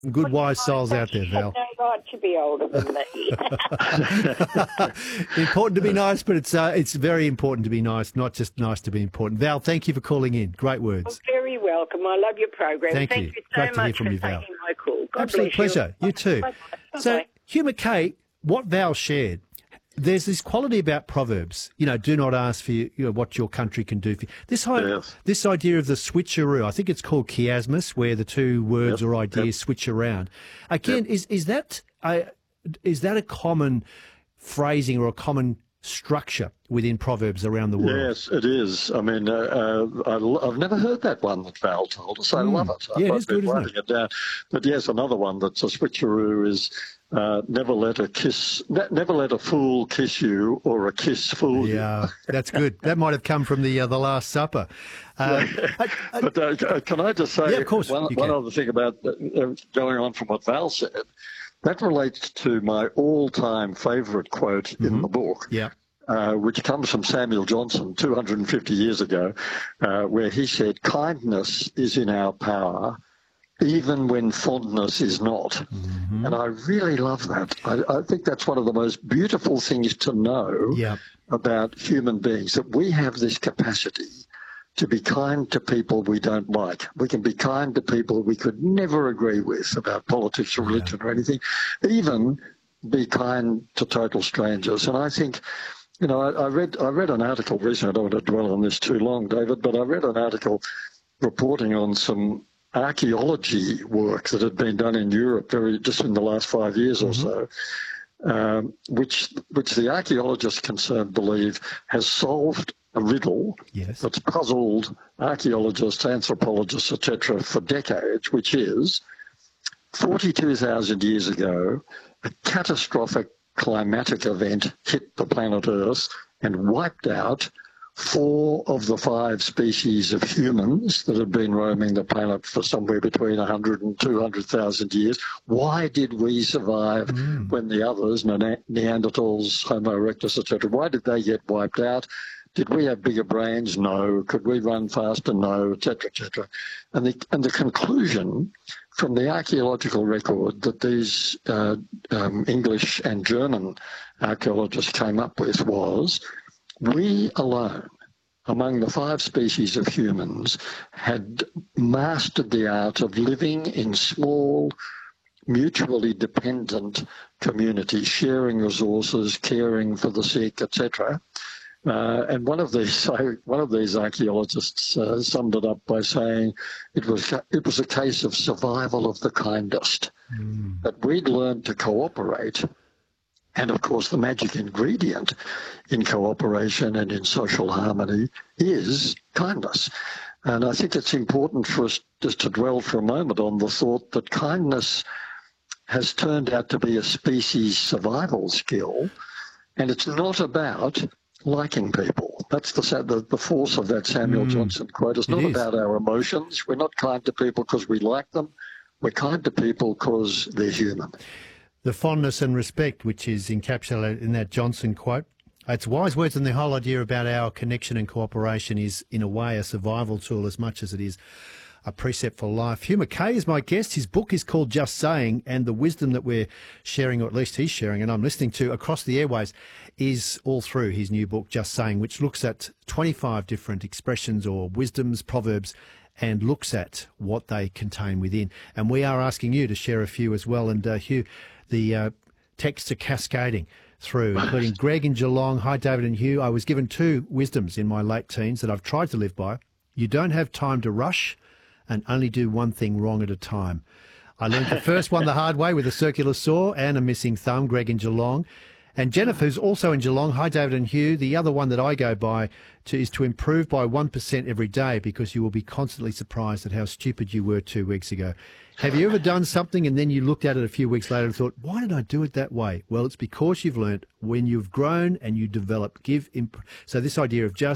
Good wise souls out there, Val. No right to be older than me. Important to be nice, but it's very important to be nice, not just nice to be important. Val, thank you for calling in. Great words. You're very welcome. I love your program. Thank you. You so Great to hear much from for you, Val. taking my call. God Absolute bless pleasure. You too. Bye-bye. So, Bye-bye. Hugh McKay, what Val shared, there's this quality about Proverbs. Do not ask for what your country can do for you. This idea of the switcheroo, I think it's called chiasmus, where the two words or ideas switch around. Again, is that a common phrasing or a common structure within Proverbs around the world? Yes, it is. I mean, I've never heard that one that Val told us. I love it. Yeah, it is good, isn't it down. But yes, another one that's a switcheroo is never let a fool kiss you, or a kiss fool you. Yeah, that's good. That might have come from the Last Supper. But can I just say of course, one other thing about going on from what Val said? That relates to my all-time favourite quote in the book. Yeah. Which comes from Samuel Johnson 250 years ago, where he said, "Kindness is in our power, even when fondness is not." Mm-hmm. And I really love that. I think that's one of the most beautiful things to know about human beings, that we have this capacity to be kind to people we don't like. We can be kind to people we could never agree with about politics or religion or anything, even be kind to total strangers. And I think, I read an article recently, I don't want to dwell on this too long, David, but I read an article reporting on some archaeology work that had been done in Europe just in the last 5 years or so, which the archaeologists concerned believe has solved a riddle that's puzzled archaeologists, anthropologists, etc. for decades, which is 42,000 years ago, a catastrophic climatic event hit the planet Earth and wiped out 4 of the 5 species of humans that had been roaming the planet for somewhere between 100 and 200,000 years. Why did we survive when the others, Neanderthals, Homo erectus, etc., why did they get wiped out? Did we have bigger brains? No. Could we run faster? No, etc., etc. And the conclusion from the archaeological record that these English and German archaeologists came up with was, we alone, among the 5 species of humans, had mastered the art of living in small, mutually dependent communities, sharing resources, caring for the sick, etc. And one of these archaeologists summed it up by saying it was a case of survival of the kindest. That we'd learned to cooperate, and of course the magic ingredient in cooperation and in social harmony is kindness. And I think it's important for us just to dwell for a moment on the thought that kindness has turned out to be a species survival skill, and it's not about liking people. That's the force of that Samuel Johnson quote. It's not about our emotions. We're not kind to people because we like them. We're kind to people because they're human. The fondness and respect, which is encapsulated in that Johnson quote. It's wise words, and the whole idea about our connection and cooperation is, in a way, a survival tool as much as it is a precept for life. Hugh McKay is my guest. His book is called Just Saying, and the wisdom that we're sharing, or at least he's sharing, and I'm listening to across the airways, is all through his new book, Just Saying, which looks at 25 different expressions or wisdoms, proverbs, and looks at what they contain within. And we are asking you to share a few as well. And Hugh, the texts are cascading through, including Greg in Geelong. Hi, David and Hugh. I was given 2 wisdoms in my late teens that I've tried to live by. You don't have time to rush, and only do one thing wrong at a time. I learned the first one the hard way with a circular saw and a missing thumb. Greg in Geelong. And Jennifer, who's also in Geelong. Hi, David and Hugh. The other one that I go by is to improve by 1% every day, because you will be constantly surprised at how stupid you were 2 weeks ago. Have you ever done something and then you looked at it a few weeks later and thought, why did I do it that way? Well, it's because you've learnt when you've grown and you develop. So this idea of just